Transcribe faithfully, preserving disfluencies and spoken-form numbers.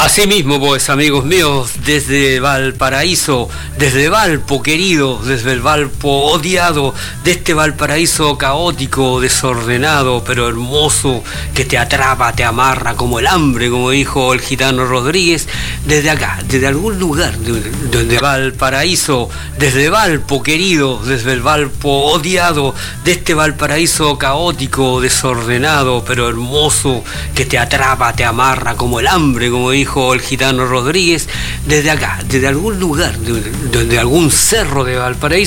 Así mismo, pues, amigos míos, desde Valparaíso, desde Valpo querido, desde el Valpo odiado, de este Valparaíso caótico, desordenado, pero hermoso, que te atrapa, te amarra como el hambre, como dijo el gitano Rodríguez, desde acá, desde algún lugar, desde Valparaíso, desde Valpo querido, desde el Valpo odiado, de este Valparaíso caótico, desordenado, pero hermoso, que te atrapa, te amarra como el hambre, como dijo el gitano Rodríguez, desde acá, desde algún lugar, desde algún cerro de Valparaíso,